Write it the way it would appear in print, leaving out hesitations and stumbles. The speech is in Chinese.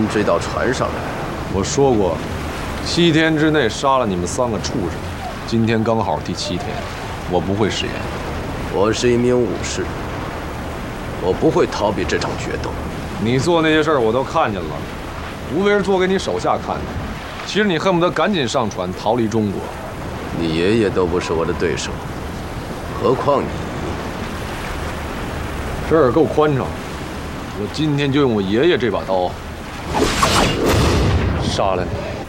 追到船上来。 我说过，7天之内杀了你们3个畜生。今天刚好第7天，我不会食言。 我是一名武士，我不会逃避这场决斗。 你做那些事儿我都看见了，无非是做给你手下看的。其实你恨不得赶紧上船逃离中国。 你爷爷都不是我的对手，何况你？ 这儿够宽敞，我今天就用我爷爷这把刀杀了你。